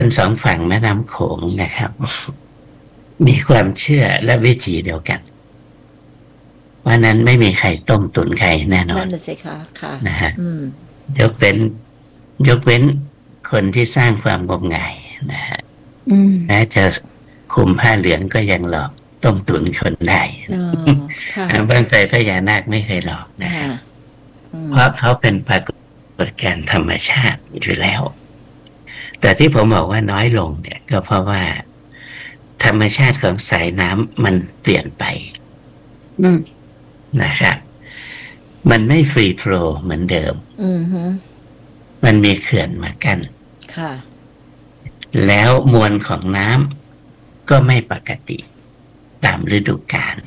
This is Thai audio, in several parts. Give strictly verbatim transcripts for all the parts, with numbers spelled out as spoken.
นสองฝั่งแม่น้ำโขงนะครับมีความเชื่อและวิถีเดียวกันว่านั้นไม่มีใครต้มตุ๋นใครแน่นอนนั่นสิคะค่ะนะฮะยกเว้นยกเว้นคนที่สร้างความงมงายนะฮะแม้จะคุมผ้าเหลืองก็ยังหลอกต้มตุ๋นคนได้บ้างไฟพญานาคไม่เคยหลอกนะครับเพราะเขาเป็นปรากฏการณ์ธรรมชาติอยู่แล้วแต่ที่ผมบอกว่าน้อยลงเนี่ยก็เพราะว่าธรรมชาติของสายน้ำมันเปลี่ยนไปนะครับมันไม่ฟรีโฟลว์เหมือนเดิมมันมีเขื่อนมากั้นแล้วมวลของน้ำก็ไม่ปกติตามฤดูกาล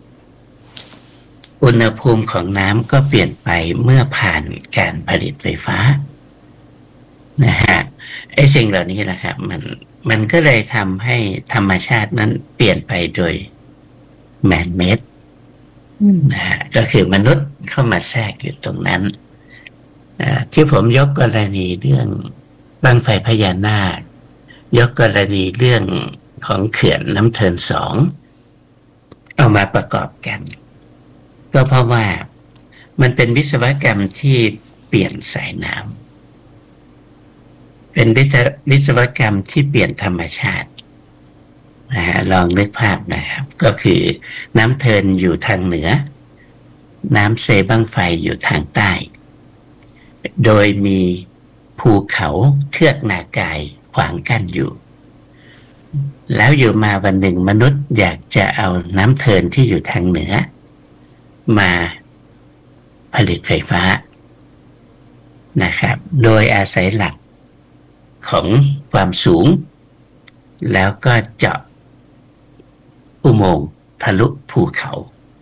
อุณหภูมิของน้ำก็เปลี่ยนไปเมื่อผ่านการผลิตไฟฟ้านะฮะไอ้สิ่งเหล่านี้แหละครับมันมันก็เลยทำให้ธรรมชาตินั้นเปลี่ยนไปโดยแมนเมดนะฮะก็คือมนุษย์เข้ามาแทรกอยู่ตรงนั้นที่ผมยกกรณีเรื่องบั้งไฟพญานาคยกกรณีเรื่องของเขื่อนน้ำเทินสองเอามาประกอบกันก็เพราะว่ามันเป็นวิศวกรรมที่เปลี่ยนสายน้ำเป็นวิศวกรรมที่เปลี่ยนธรรมชาตินะฮะลองนึกภาพนะครับก็คือน้ำเทินอยู่ทางเหนือน้ำเซบั้งไฟอยู่ทางใต้โดยมีภูเขาเทือกนากายขวางกั้นอยู่แล้วอยู่มาวันหนึ่งมนุษย์อยากจะเอาน้ำเทินที่อยู่ทางเหนือมาผลิตไฟฟ้านะครับโดยอาศัยหลักของความสูงแล้วก็เจาะอุโมงค์ทะลุภูเขา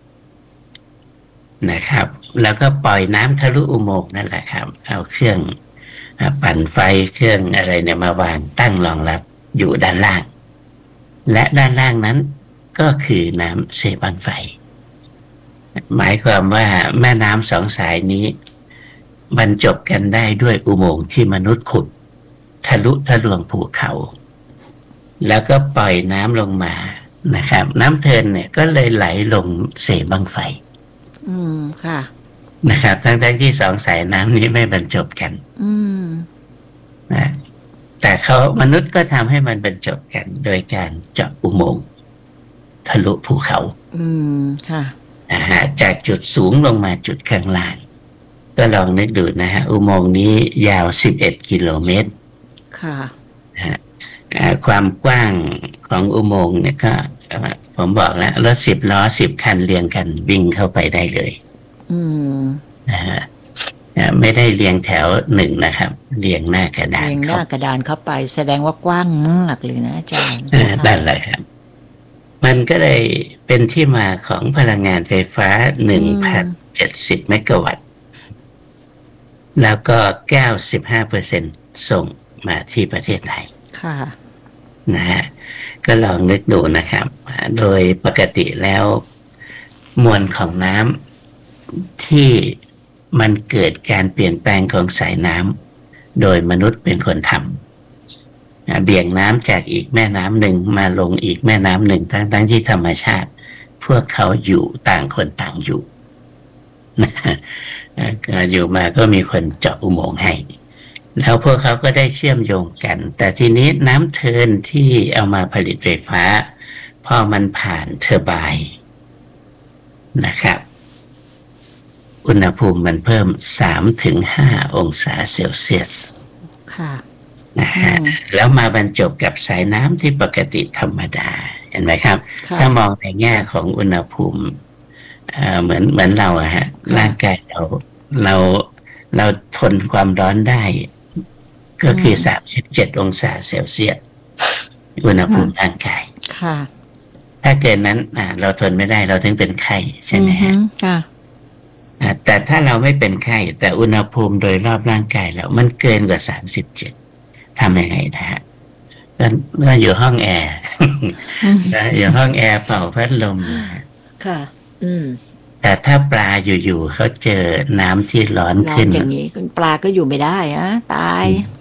นะครับแล้วก็ปล่อยน้ำทะลุอุโมงค์นั่นแหละครับเอาเครื่องปั่นไฟเครื่องอะไรเนี่ยมาวางตั้งรองรับอยู่ด้านล่างและด้านล่างนั้นก็คือน้ำเซบั้งไฟหมายความว่าแม่น้ำสองสายนี้บรรจบกันได้ด้วยอุโมงค์ที่มนุษย์ขุดทะลุทะลวงภูเขาแล้วก็ปล่อยน้ำลงมานะครับน้ำเทินเนี่ยก็เลยไหลลงเซบั้งไฟอืมค่ะนะครับทั้งๆที่สองสายน้ำนี้ไม่บรรจบกันอืมนะแต่เขามนุษย์ก็ทำให้มันบรรจบกันโดยการเจาะอุโมงค์ทะลุภูเขาอืมค่ะนะฮะจากจุดสูงลงมาจุดข้างล่างก็ลองนึกดูนะฮะอุโมงค์นี้ยาวสิบเอ็ดกิโลเมตรค่ะนะฮะความกว้างของอุโมงค์เนี่ยก็ผมบอกแล้วรถสิบล้อสิบคันเรียงกันวิ่งเข้าไปได้เลยอืมนะฮะไม่ได้เรียงแถวหนึ่งนะครับเรียงหน้ากระดานเรียงหน้ากระดานเข้าไปแสดงว่ากว้างมากเลยนะอาจารย์นั่นแหละครับมันก็เลยเป็นที่มาของพลังงานไฟฟ้า หนึ่งพันเจ็ดสิบ เมกะวัตต์แล้วก็ เก้าสิบห้าเปอร์เซ็นต์ ส่งมาที่ประเทศไทยค่ะนะฮะก็ลองนึกดูนะครับโดยปกติแล้วมวลของน้ำที่มันเกิดการเปลี่ยนแปลงของสายน้ำโดยมนุษย์เป็นคนทำเบี่ยงน้ำจากอีกแม่น้ำหนึ่งมาลงอีกแม่น้ำหนึ่งทั้งทั้งที่ธรรมชาติพวกเขาอยู่ต่างคนต่างอยู่นะอยู่มาก็มีคนเจาะอุโมงค์ให้แล้วพวกเขาก็ได้เชื่อมโยงกันแต่ทีนี้น้ำเทินที่เอามาผลิตไฟฟ้าพอมันผ่านเทอร์ไบน์นะครับอุณหภูมิมันเพิ่ม สามถึงห้า องศาเซลเซียสค่ะนะฮะแล้วมาบรรจบกับสายน้ำที่ปกติธรรมดาเห็นไหมครับถ้ามองในแง่ของอุณหภูมิเอ่อเหมือนเหมือนเราอะฮะร่างกายเราเราเราทนความร้อนได้ก็คือสามสิบเจ็ดองศาเซลเซียสอุณหภูมิร่างกายค่ะถ้าเกินนั้นอ่าเราทนไม่ได้เราถึงเป็นไข้ใช่ไหมฮะค่ะแต่ถ้าเราไม่เป็นไข้แต่อุณหภูมิโดยรอบร่างกายเรามันเกินกว่าสามสิบเจ็ดทำยังไงนะฮะก็อยู่ห้องแอร์อยู่ห้องแอร์เป่าพัดลมค่ะอืมแต่ถ้าปลาอยู่ๆเขาเจอน้ำที่ร้อนขึ้นอย่างนี้ปลาก็อยู่ไม่ได้อะตาย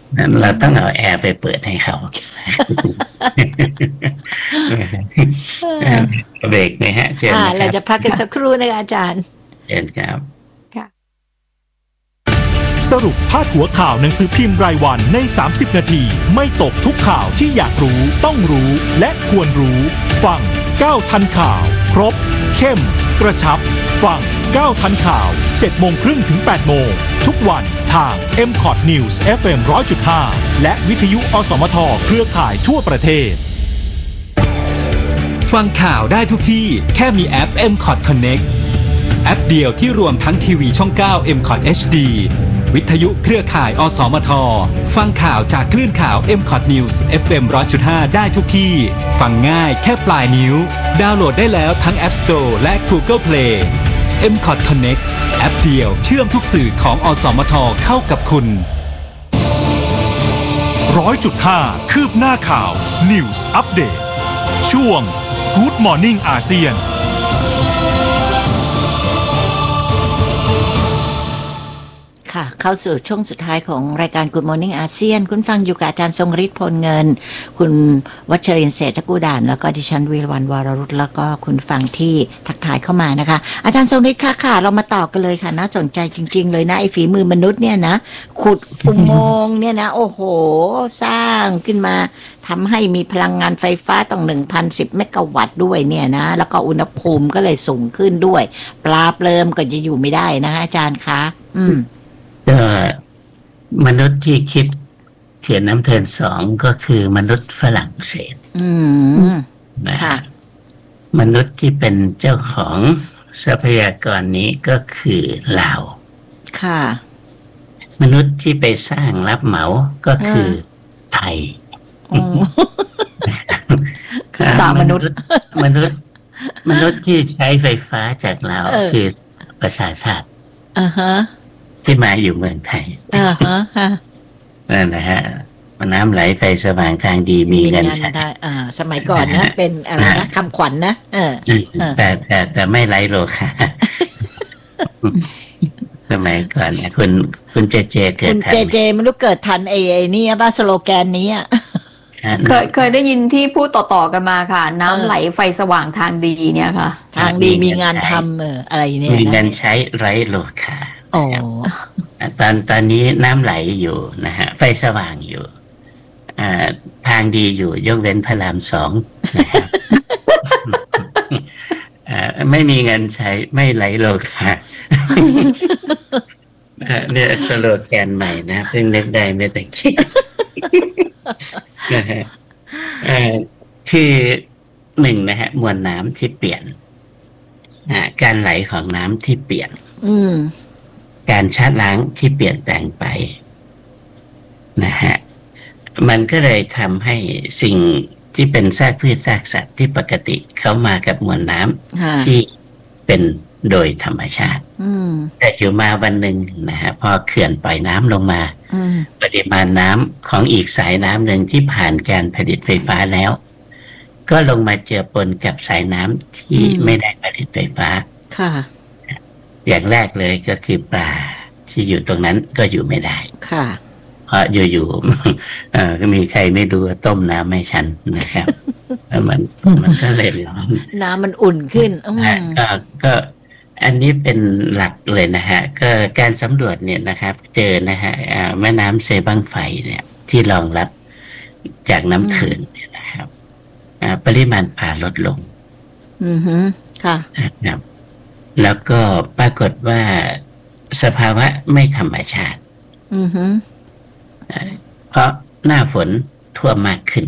เราต้องเอาแอร์ไปเปิดให้เขาเบรกไหมฮะเชิญนะครับเราจะพักกันสักครู่นะคะอาจารย์เชิญครับสรุปพาดหัวข่าวหนังสือพิมพ์รายวันในสามสิบนาทีไม่ตกทุกข่าวที่อยากรู้ต้องรู้และควรรู้ฟังก้าวทันข่าวครบเข้มกระชับฟังก้าวทันข่าว เจ็ดโมงครึ่งถึง แปดโมงทุกวันทาง เอ็ม คอท News เอฟ เอ็ม หนึ่งร้อยจุดห้า และวิทยุอสมทเครือข่ายทั่วประเทศฟังข่าวได้ทุกที่แค่มีแอป เอ็ม คอท Connect แอปเดียวที่รวมทั้งทีวีช่อง เก้า เอ็ม คอท เอช ดี วิทยุเครือข่ายอสมทฟังข่าวจากคลื่นข่าว เอ็ม คอท News เอฟ เอ็ม หนึ่งร้อยจุดห้า ได้ทุกที่ฟังง่ายแค่ปลายนิ้วดาวน์โหลดได้แล้วทั้ง App Store และ Google Play เอ็ม คอท Connect แอปเดียวเชื่อมทุกสื่อของอสมทเข้ากับคุณ หนึ่งร้อยจุดห้า คืบหน้าข่าว News Update ช่วง Good Morning อาเซียนค่ะเข้าสู่ช่วงสุดท้ายของรายการ Good Morning อาเซียนคุณฟังอยู่กับอาจารย์ทรงฤทธิ์พลเงินคุณวัชรินทร์เศรษฐกุฎานแล้วก็ดิฉันวีรวรรณวรรุตแล้วก็คุณฟังที่ทักทายเข้ามานะคะอาจารย์ทรงฤทธิ์ค่ะค่ะเรามาต่อกันเลยค่ะน่าสนใจจริงๆเลยนะไอ้ฝีมือมนุษย์เนี่ยนะขุดอุโมงค์เนี่ยนะโอ้โหสร้างขึ้นมาทำให้มีพลังงานไฟฟ้าต้อง หนึ่งพันสิบ เมกะวัตต์ด้วยเนี่ยนะแล้วก็อุณหภูมิก็เลยสูงขึ้นด้วยปลาเปลิมก็จะอยู่ไม่ได้นะคะอาจารย์คะอืมก็มนุษย์ที่คิดเขียนน้ำเทินสองก็คือมนุษย์ฝรั่งเศสอืมนะมนุษย์ที่เป็นเจ้าของทรัพยากรนี้ก็คือลาวค่ะมนุษย์ที่ไปสร้างรับเหมาก็คือไทยตามมนุษย์มนุษย์มนุษย์ที่ใช้ไฟฟ้าจากลาวคือประชาชาติอ่าฮะที่มาอยู่เมืองไทยอ่าฮะนั่นนะฮะน้ำไหลไฟสว่างทางดีมีเงินใช้อ่าสมัยก่อนนะเป็นอะไรนะคำขวัญนะเออแต่แต่แต่ไม่ไร้โลคาสมัยก่อนนะคุณคุณเจเจเกิดทันคุณเจเจไม่รู้เกิดทันไอ้ไอ้นี่ป่ะสโลแกนนี้อ่ะเคยเคยได้ยินที่พูดต่อๆกันมาค่ะน้ำไหลไฟสว่างทางดีเนี่ยค่ะทางดีมีงานทำเอออะไรเนี่ยมีเงินใช้ไร้โลคาโอ้ตอนตอนนี้น้ำไหลอยู่นะฮะไฟสว่างอยู่อ่าทางดีอยู่ยกเว้นพระรามสองนะครับอ่าไม่มีเงินใช้ไม่ไหลโลคาเนี่ยสโลแกนใหม่นะเพิ่งนึกได้ไม่แต่คิดนะฮะคือหนึ่งนะฮะมวลน้ำที่เปลี่ยนการไหลของน้ำที่เปลี่ยนการชะล้างที่เปลี่ยนแปลงไปนะฮะมันก็เลยทำให้สิ่งที่เป็นซากพืชซากสัตว์ที่ปกติเขามากับมวลน้ำที่เป็นโดยธรรมชาติแต่อยู่มาวันหนึ่งนะฮะพอเขื่อนปล่อยน้ำลงมาปริมาณน้ำของอีกสายน้ำหนึ่งที่ผ่านการผลิตไฟฟ้าแล้วก็ลงมาเจือปนกับสายน้ำที่ไม่ได้ผลิตไฟฟ้าค่ะอย่างแรกเลยก็คือปลาที่อยู่ตรงนั้นก็อยู่ไม่ได้ค่ะเพราะอยู่ๆเอ่อก็มีใครไม่ดูต้มน้ำไม่ชันนะครับแล้วมันมันก็เลยร้อนน้ำมันอุ่นขึ้นก็ก็อันนี้เป็นหลักเลยนะฮะก็การสำรวจเนี่ยนะครับเจอนะฮะแม่น้ำเซบังไฟเนี่ยที่รองรับจากน้ำเขื่อนเนี่ยนะครับปริมาณปลาลดลงอือฮึค่ะนะครับแล้วก็ปรากฏว่าสภาวะไม่ธรรมชาติอือฮึเพราะหน้าฝนท่วมมากขึ้น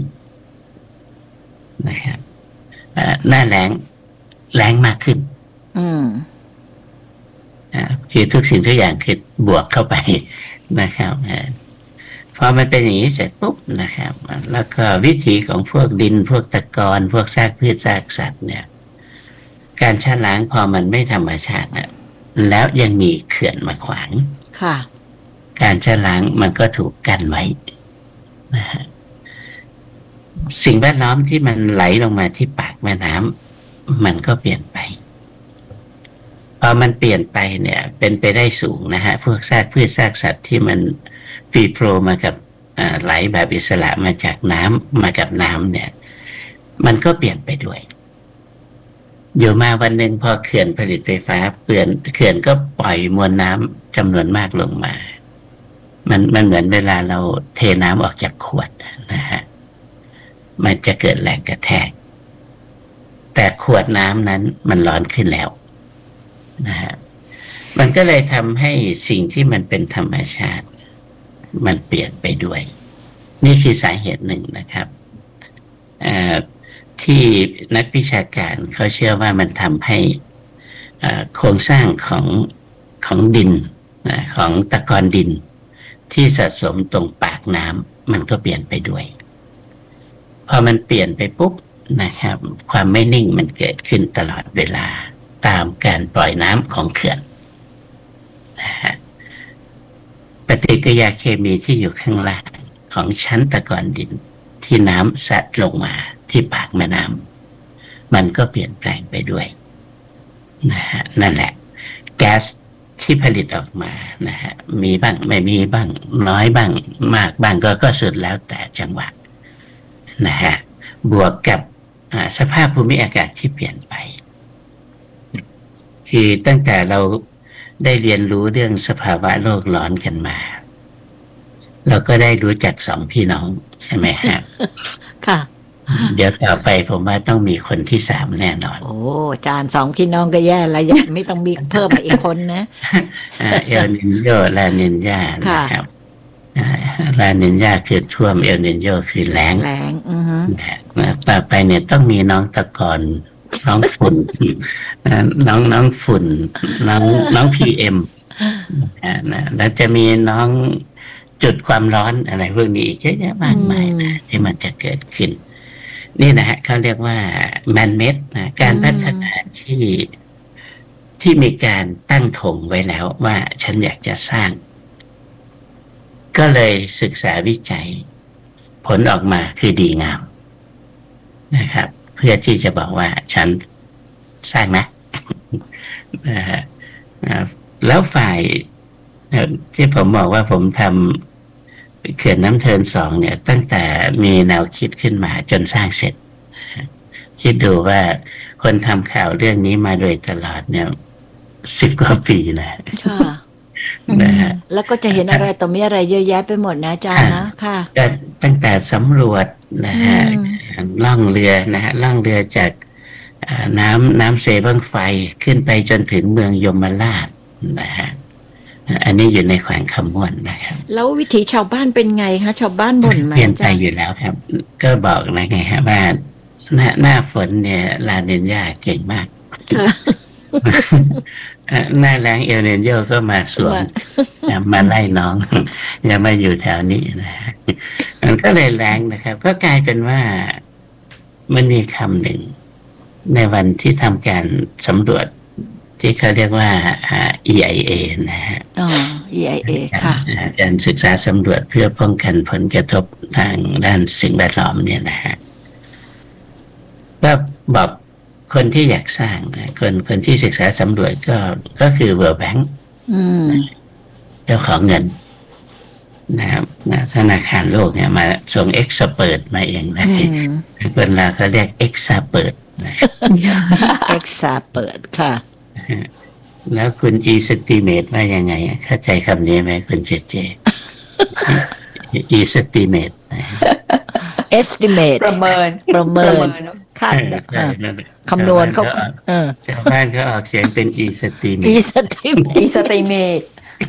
นะครับหน้าแล้งแล้งมากขึ้นอืมคือทุกสิ่งทุกอย่างคือบวกเข้าไปนะครับพอมันเป็นอย่างนี้เสร็จปุ๊บนะครับแล้วก็วิถีของพวกดินพวกตะกอนพวกซากพืชซากสัตว์เนี่ยการชะล้างพอมันไม่ธรรมชาตินะแล้วยังมีเขื่อนมาขวางค่ะการชะล้างมันก็ถูกกั้นไว้นะฮะสิ่งแวดล้อมที่มันไหลลงมาที่ปากแม่น้ำมันก็เปลี่ยนไปพอมันเปลี่ยนไปเนี่ยเป็นไปได้สูงนะฮะพวกซากพืชซากสัตว์ที่มันฟรีโฟลว์มากับไหลแบบอิสระมาจากน้ำมากับน้ำเนี่ยมันก็เปลี่ยนไปด้วยอยู่มาวันหนึ่งพอเขื่อนผลิตไฟฟ้าเปลี่ยนเขื่อนก็ปล่อยมวลน้ำจำนวนมากลงมามันมันเหมือนเวลาเราเทน้ำออกจากขวดนะฮะมันจะเกิดแรงกระแทกแต่ขวดน้ำนั้นมันร้อนขึ้นแล้วนะฮะมันก็เลยทำให้สิ่งที่มันเป็นธรรมชาติมันเปลี่ยนไปด้วยนี่คือสาเหตุหนึ่งนะครับที่นักวิชาการเขาเชื่อว่ามันทำให้โครงสร้างของของดินของตะกอนดินที่สะสมตรงปากน้ำมันก็เปลี่ยนไปด้วยพอมันเปลี่ยนไปปุ๊บนะครับความไม่นิ่งมันเกิดขึ้นตลอดเวลาตามการปล่อยน้ำของเขื่อนนะฮะปฏิกิริยาเคมีที่อยู่ข้างล่างของชั้นตะกอนดินที่น้ำซัดลงมาที่ปากแม่น้ำมันก็เปลี่ยนแปลงไปด้วยนะฮะนั่นแหละแก๊สที่ผลิตออกมานะฮะมีบ้างไม่มีบ้างน้อยบ้างมากบ้างก็ก็สุดแล้วแต่จังหวะนะฮะบวกกับสภาพภูมิอากาศที่เปลี่ยนไปคือตั้งแต่เราได้เรียนรู้เรื่องสภาวะโลกร้อนกันมาเราก็ได้รู้จักสองพี่น้องใช่ไหมครับค่ะเดี๋ยวต่อไปผมว่าต้องมีคนที่สามแน่นอนโอ้อาจารย์สองพี่น้องก็แย่แล้วยังไม่ต้องมีเพิ่มมาอีกคนนะเอลนินโยลานินญานะครับลานินญาคือท่วมเอลนินโยคือแล้งแล้งอือฮึต่อไปเนี่ยต้องมีน้องตะกอนน้องฝุ่นน้องน้องฝุ่นน้องน้องพีเอ็มนะแล้วจะมีน้องจุดความร้อนอะไรพวกนี้อีกเยอะแยะมากมายนะที่มันจะเกิดขึ้นนี่นะฮะเขาเรียกว่าแมนเมดนะการพัฒนาที่ที่มีการตั้งธงไว้แล้วว่าฉันอยากจะสร้างก็เลยศึกษาวิจัยผลออกมาคือดีงามนะครับเพื่อที่จะบอกว่าฉันสร้างนะนะฮะแล้วฝ่ายที่ผมบอกว่าผมทำเขื่อนน้ำเทินสองเนี่ยตั้งแต่มีแนวคิดขึ้นมาจนสร้างเสร็จคิดดูว่าคนทำข่าวเรื่องนี้มาโดยตลอดเนี่ยสิบกว่าปีนะนะฮะแล้วก็จะเห็นอะไรต่อมีอะไรเยอะแยะไปหมดนะอาจารย์นะค่ะตั้งแต่สำรวจนะฮะล่องเรือนะฮะล่องเรือจากน้ำน้ำเซบังไฟขึ้นไปจนถึงเมืองยมราชนะฮะอันนี้อยู่ในแขวงคำม่วนนะครับแล้ววิถีชาวบ้านเป็นไงคะชาวบ้านบ่นไหมเปลี่ยนไปอยู่แล้วครับก็บอกนะไงฮะว่าหน้าหน้าฝนเนี่ยลาเนนญาเก่งมากหน้าแล้งเอลเนนโยก็มาสวมมาไล่น้องอย่ามาอยู่แถวนี้นะมันก็เลยแรงนะครับก็กลายเป็นว่ามันมีคำหนึ่งในวันที่ทำการสำรวจที่เขาเรียกว่า อี ไอ เอ นะฮะอ๋อ อี ไอ เอ ค่ะการศึกษาสำรวจเพื่อป้องกันผลกระทบทางด้านสิ่งแวดล้อมเนี่ยนะฮะก็บอกคนที่อยากสร้างนะคนคนที่ศึกษาสำรวจก็ก็คือ World Bank เจ้าของเงินนะครับธนาคารโลกเนี่ยมาส่งเอ็กซ์เปิร์ตมาเองเลยคนเราเขาเรียกเอ็กซ์เปิร์ตเอ็กซ์เปิร์ตค่ะแล้วคุณอีสติเมตว่ายังไงเข้าใจคำนี้ไหมคุณเจเจอีสติเมต estimate ประเมินประเมินคาดคำนวณเขาชาวบ้านเขาออกเสียงเป็นอีสติเมตอีสติเมตอีสติเมต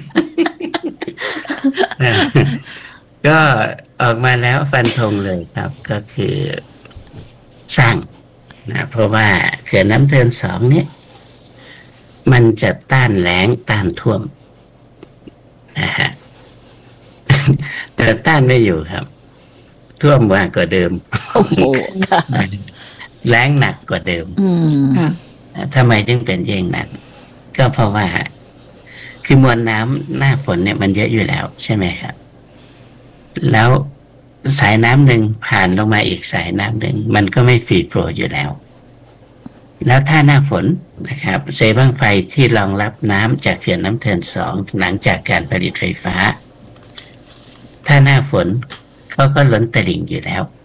ก็ออกมาแล้วฟันธงเลยครับก็คือสร้างนะเพราะว่าเขื่อนน้ำเทินสองเนี่ยมันจะต้านแล้งต้านท่วมนะฮะแต่ต้านไม่อยู่ครับท่วมมากกว่าเดิมโอ้โหแล้งหนักกว่าเดิมทำไมจึงเป็นอย่างนั้นก็เพราะว่าคือมวลน้ำหน้าฝนเนี่ยมันเยอะอยู่แล้วใช่ไหมครับแล้วสายน้ำหนึ่งผ่านลงมาอีกสายน้ำหนึ่งมันก็ไม่ฟรีโฟลว์อยู่แล้วแล้วถ้าหน้าฝนนะครับเซบังไฟที่รองรับน้ำจากเขื่อนน้ำเทินสองหลังจากการผลิตไฟฟ้าถ้าหน้าฝนเขาก็ล้นตลิ่งอยู่แล้ว